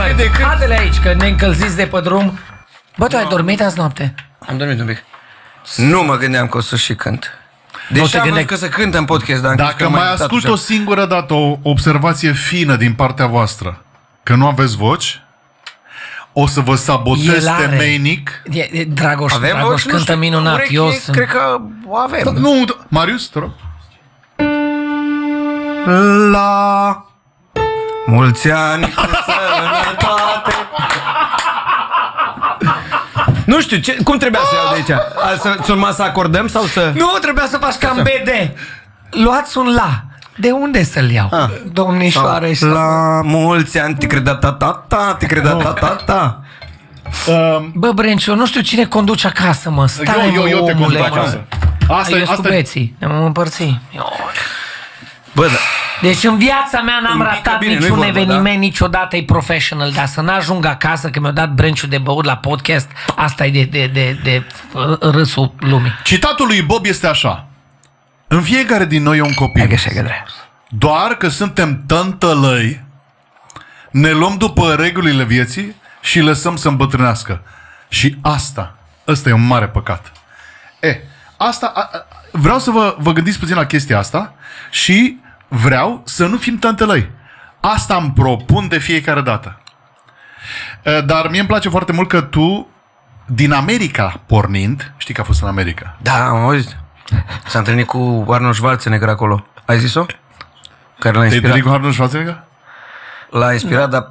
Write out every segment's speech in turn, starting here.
Haide-le aici, că ne încălziți de pe drum. Bă, tu ai dormit azi noapte? Am dormit un pic. Nu mă gândeam că o să și cânt. Deși am văzut că să cânt în podcast, dar dacă mai ascult o singură dată o observație fină din partea voastră, că nu aveți voci, o să vă sabotez temeinic. Dragoș cântă minunat. Cred că o avem. Nu, Marius, te rog. La mulți ani cu sănătate. Nu știu, cum trebuia să iau de aici? Să urma să acordăm sau să... Nu, trebuia să faci ca în BD. Luați un la. De unde să-l iau? Domnișoare. La mulți ani, ta. Bă, Brenciu, nu știu cine conduce acasă, mă. Stai, eu te conduc acasă. Asta cu beții. Ne-am împărțit. Bă, da. Deci în viața mea n-am ratat niciun eveniment, niciodată e professional, dar să n-ajung acasă că mi-a dat Brenciu de băut la podcast, asta e de râsul lumii. Citatul lui Bob este așa: în fiecare din noi e un copil. Doar că suntem tântălăi, ne luăm după regulile vieții și lăsăm să îmbătrânească. Și ăsta e un mare păcat. Vreau să vă gândiți puțin la chestia asta și vreau să nu fim tântălăi. Asta îmi propun de fiecare dată. Dar mie îmi place foarte mult că tu, din America pornind, știi că a fost în America. Da, am auzit. S-a întâlnit cu Arnold Schwarzenegger acolo. Ai zis-o? Care l-a inspirat. Te-ai întâlnit cu Arnold Schwarzenegger? L-a inspirat, dar...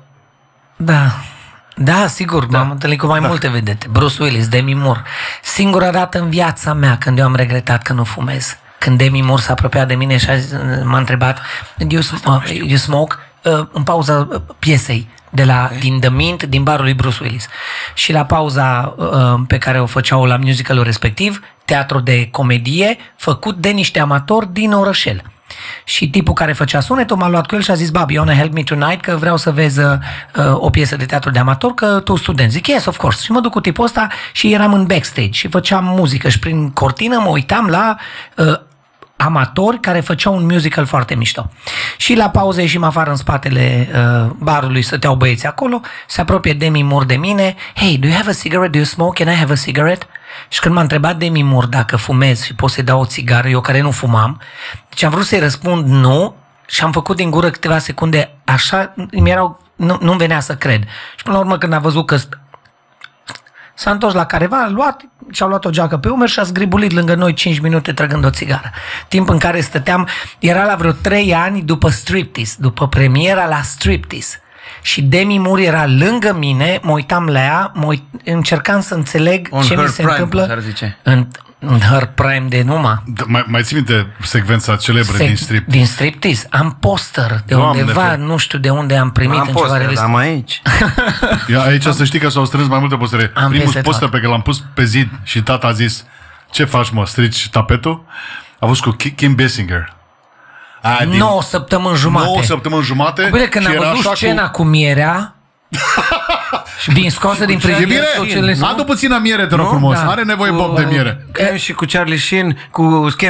Da, sigur, m-am întâlnit cu mai multe vedete. Bruce Willis, Demi Moore. Singura dată în viața mea când eu am regretat că nu fumez. Când Demi Moore s-a apropiat de mine și m-a întrebat, you smoke? În pauza piesei din The Mint, din barul lui Bruce Willis. Și la pauza pe care o făceau la musicalul respectiv, teatru de comedie, făcut de niște amatori din orășel. Și tipul care făcea sunetul m-a luat cu el și a zis: Bob, you wanna help me tonight? Că vreau să vezi o piesă de teatru de amator, că tu student. Zic, yes, of course. Și mă duc cu tipul ăsta și eram în backstage și făceam muzică și prin cortină mă uitam la amatori care făceau un musical foarte mișto. Și la pauză ieșim afară în spatele barului, stăteau băieți acolo, se apropie Demi Moore de mine: Hey, do you have a cigarette? Do you smoke? Can I have a cigarette? Și când m-a întrebat Demi Moore dacă fumez și pot să-i dau o țigară, eu care nu fumam, deci am vrut să-i răspund nu și am făcut din gură câteva secunde așa, nu-mi venea să cred. Și până la urmă când a văzut că s-a întors la careva, și-a luat o geacă pe umeri și a zgribulit lângă noi 5 minute trăgând o țigară. Timp în care stăteam, era la vreo 3 ani după Striptease, după premiera la Striptease. Și Demi Moore era lângă mine, mă uitam la ea, încercam să înțeleg ce mi se întâmplă în her prime de numai. Mai ții minte secvența celebră din Striptease? Din Striptease. Am poster de undeva, nu știu de unde am primit în ceva revistă. Am aici. Aici să știi că s-au strâns mai multe postere. Primul poster pe care l-am pus pe zid și tata a zis: ce faci, mă, strici tapetul? A fost cu Kim Basinger. 9 săptămâni jumate. 9 săptămâni jumate. Bine, când am văzut scena cu mierea din scoasă din frigider. Adu puțină miere, te rog frumos. Are nevoie Bob de miere. Și cu Charlie Sheen, cu